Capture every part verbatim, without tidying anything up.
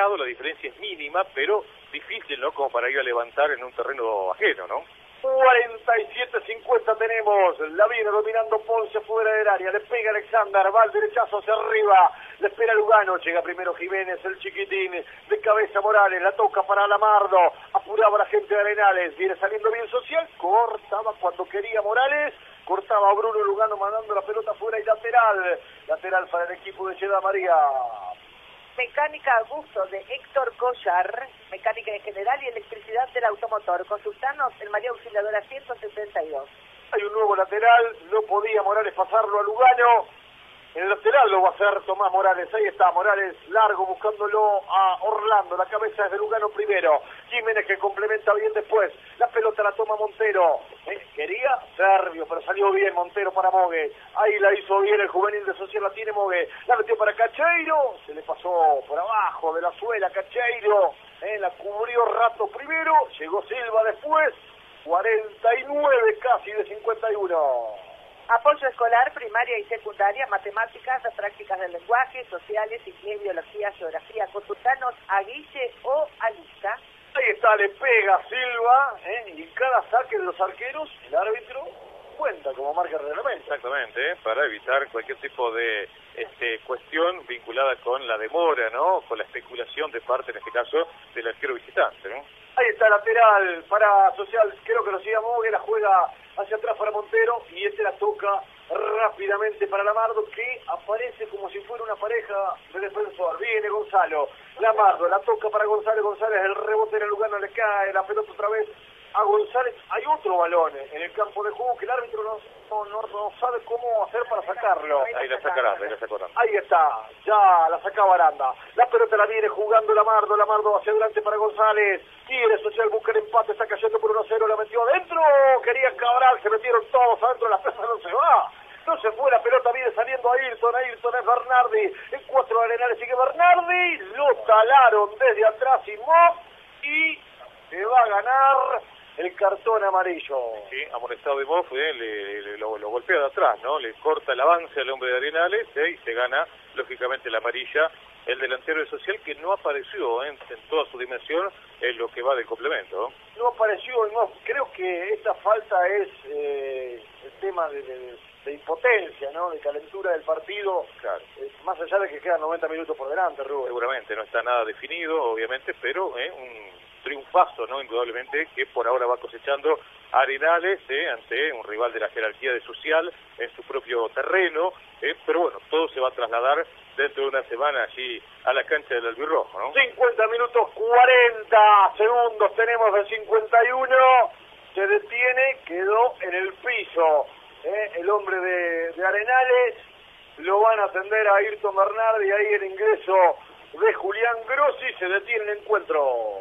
marcado, la diferencia es mínima, pero difícil, ¿no? Como para ir a levantar en un terreno ajeno, ¿no? cuarenta y siete cincuenta tenemos, la viene dominando Ponce fuera del área, le pega Alexander, va al derechazo hacia arriba, le espera Lugano, llega primero Jiménez, el chiquitín, de cabeza Morales, la toca para Lamardo, apuraba la gente de Arenales, viene saliendo bien Social, cortaba cuando quería Morales, cortaba a Bruno Lugano mandando la pelota fuera y lateral, lateral para el equipo de Ciudad María. Mecánica a gusto de Héctor Collar, mecánica en general y electricidad del automotor. Consultanos el María Auxiliadora ciento setenta y dos. Hay un nuevo lateral, no podía Morales pasarlo a Lugano. En el lateral lo va a hacer Tomás Morales, ahí está, Morales largo buscándolo a Orlando, la cabeza es de Lugano primero, Jiménez que complementa bien después, la pelota la toma Montero, eh, quería Servio, pero salió bien Montero para Mogue, ahí la hizo bien el juvenil de Social, la tiene Mogue, la metió para Cacheiro, se le pasó por abajo de la suela Cacheiro, eh, la cubrió Rato primero, llegó Silva después, cuarenta y nueve casi de cincuenta y uno. Apoyo escolar, primaria y secundaria, matemáticas, prácticas del lenguaje, sociales, inglés, biología, geografía. Consultanos a Guille o a Lisa. Ahí está, le pega Silva, ¿eh? Y cada saque de los arqueros, el árbitro cuenta como marca el reglamento. Exactamente, ¿eh? Para evitar cualquier tipo de este, cuestión vinculada con la demora, ¿no? Con la especulación de parte, en este caso, del arquero visitante, ¿no? Ahí está lateral para Social, creo que lo sigue Mogue, la juega hacia atrás para Montero y este la toca rápidamente para Lamardo que aparece como si fuera una pareja de defensor. Viene Gonzalo, Lamardo la toca para González, González el rebote en el lugar no le cae, la pelota otra vez a González. Hay otro balón en el campo de juego que el árbitro no, no, no, no sabe cómo hacer para sacarlo. Ahí la sacará, ahí la sacará. Ahí está, ya la sacaba Aranda. La pelota la viene jugando Lamardo, Lamardo hacia adelante para González. Quiere Social, busca el empate, está cayendo por uno a cero, la metió adentro. Quería Cabral, se metieron todos adentro, la pelota no se va. No se fue, la pelota viene saliendo a Ayrton, Ayrton es Bernardi. En cuatro de Arenales sigue Bernardi. Lo talaron desde atrás y Mock y se va a ganar el cartón amarillo. Sí, amonestado de Moff, eh, le, le, lo, lo golpea de atrás, ¿no? Le corta el avance al hombre de Arenales eh, y se gana, lógicamente, la amarilla. El delantero de Social que no apareció eh, en toda su dimensión en lo que va del complemento. No apareció, no, creo que esta falta es eh, el tema de, de, de impotencia, ¿no? De calentura del partido, claro. eh, más allá de que quedan noventa minutos por delante, Rubén. Seguramente, no está nada definido, obviamente, pero eh, un triunfazo, ¿no? Indudablemente, que por ahora va cosechando Arenales eh, ante un rival de la jerarquía de Social en su propio terreno, eh, pero bueno, todo se va a trasladar dentro de una semana allí a la cancha del Albirrojo, ¿no? cincuenta minutos, cuarenta segundos tenemos de cincuenta y uno, se detiene, quedó en el piso, eh, el hombre de, de Arenales, lo van a atender a Ayrton Bernardi, ahí el ingreso de Julián Grossi, se detiene el encuentro.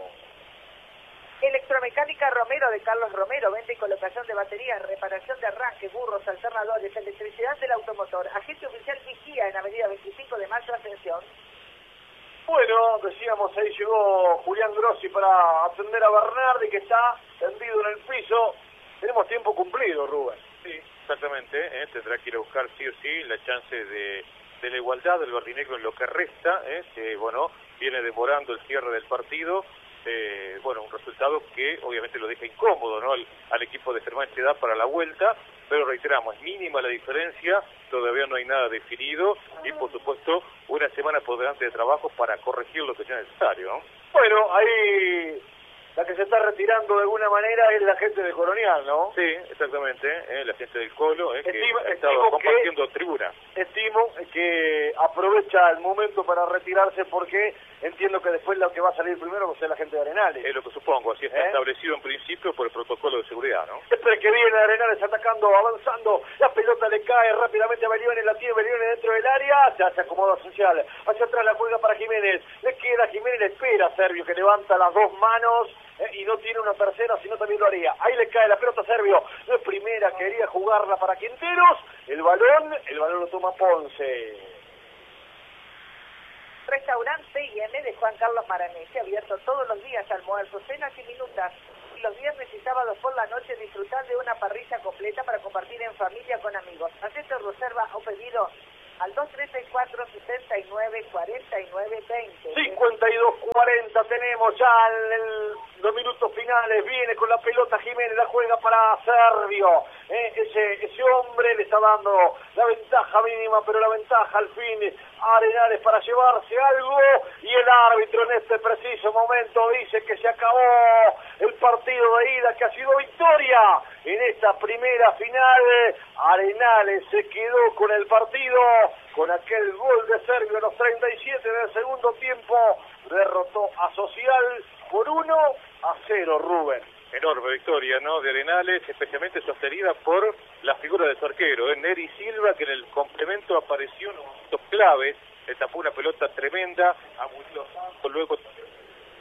Electromecánica Romero de Carlos Romero, venta y colocación de baterías, reparación de arranques, burros, alternadores, electricidad del automotor. Agente oficial Vigía en avenida veinticinco de mayo, Ascensión. Bueno, decíamos, ahí llegó Julián Grossi para atender a Bernardi, que está tendido en el piso. Tenemos tiempo cumplido, Rubén. Sí, exactamente, ¿eh? Tendrá que ir a buscar sí o sí la chance de, de la igualdad del verdinegro en lo que resta, ¿eh? Que bueno, viene demorando el cierre del partido. Eh, bueno, un resultado que obviamente lo deja incómodo, ¿no? Al, al equipo de Germán Chedá para la vuelta, pero reiteramos, es mínima la diferencia, todavía no hay nada definido y por supuesto una semana por delante de trabajo para corregir lo que sea necesario, ¿no? Bueno, ahí la que se está retirando de alguna manera es la gente de Colonial, ¿no? Sí, exactamente, ¿eh? La gente del Colo, ¿eh? que Estimo, ha estado estimo compartiendo que, tribuna. Estimo que aprovecha el momento para retirarse porque entiendo que después lo que va a salir primero va a ser la gente de Arenales. Es lo que supongo, así está ¿Eh? establecido en principio por el protocolo de seguridad, ¿no? Siempre que viene Arenales atacando, avanzando, la pelota le cae rápidamente a Belione, la tiene Belione dentro del área, ya se acomoda Social, hacia atrás la juega para Jiménez, le queda Jiménez, le espera a Servio que levanta las dos manos, eh, y no tiene una tercera, sino también lo haría. Ahí le cae la pelota a Servio, no es primera, quería jugarla para Quinteros, el balón, el balón lo toma Ponce. Restaurante I M de Juan Carlos Maranese, abierto todos los días, almuerzos, cenas y minutas. Y los viernes y sábados por la noche disfrutar de una parrilla completa para compartir en familia con amigos. Haz tu reserva o pedido al dos treinta y cuatro, sesenta y nueve, cuarenta y nueve, veinte. cincuenta y dos cuarenta tenemos ya en el, los minutos finales. Viene con la pelota Jiménez, la juega para Servio. Eh, ese, ese hombre le está dando la ventaja mínima, pero la ventaja al fin a Arenales para llevarse algo. Y el árbitro en este preciso momento dice que se acabó el partido de ida, que ha sido victoria en esta primera final. Arenales se quedó con el partido con aquel gol de Servio a los treinta y siete del segundo tiempo. Derrotó a Social por uno a cero, Rubén. Enorme victoria, ¿no?, de Arenales, especialmente sostenida por la figura de su arquero, ¿eh? Neri Silva, que en el complemento apareció en momentos claves, le tapó una pelota tremenda a Murillo Santos, luego